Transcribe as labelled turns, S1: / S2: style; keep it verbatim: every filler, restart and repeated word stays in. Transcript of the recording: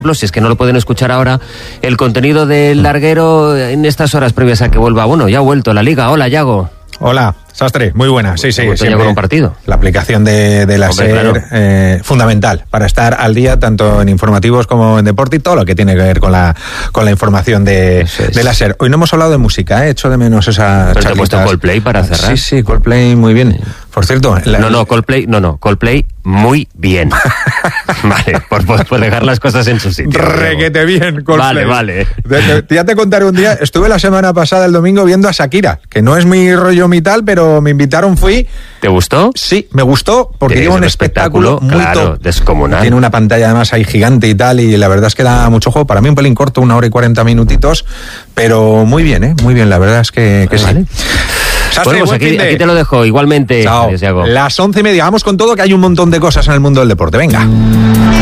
S1: Si es que no lo pueden escuchar ahora, el contenido del larguero en estas horas previas a que vuelva. Bueno, ya ha vuelto la Liga. Hola, Yago.
S2: Hola, Sastre, muy buena. Sí, sí,
S1: siempre. Con un partido.
S2: La aplicación de, de la
S1: Hombre,
S2: SER,
S1: claro.
S2: eh, fundamental para estar al día tanto en informativos como en deporte y todo lo que tiene que ver con la con la información de,
S1: es.
S2: de la SER. Hoy no hemos hablado de música, ¿eh? He hecho de menos esa.
S1: Pero te he puesto Coldplay para cerrar.
S2: Sí, sí, Coldplay muy bien. Por cierto, la...
S1: no, no, Coldplay, no, no, Coldplay muy bien. Vale, por, por, por dejar las cosas en su sitio.
S2: Requete bien, Coldplay.
S1: Vale, vale.
S2: De, de, ya te contaré un día. Estuve la semana pasada, el domingo, viendo a Shakira, que no es mi rollo mi tal, pero me invitaron, fui.
S1: ¿Te gustó?
S2: Sí, me gustó porque
S1: Tiene
S2: lleva un
S1: un
S2: espectáculo,
S1: espectáculo
S2: muy
S1: claro,
S2: top.
S1: descomunal.
S2: Tiene una pantalla además ahí gigante y tal, y la verdad es que da mucho juego. Para mí un pelín corto, una hora y cuarenta minutitos, pero muy bien, ¿eh? Muy bien, la verdad es que, que
S1: vale.
S2: sí. Sastre,
S1: bueno, pues aquí, aquí te lo dejo, igualmente.
S2: Chao.
S1: Adiós, Yago.
S2: Las once y media, vamos con todo, que hay un montón de cosas en el mundo del deporte. Venga.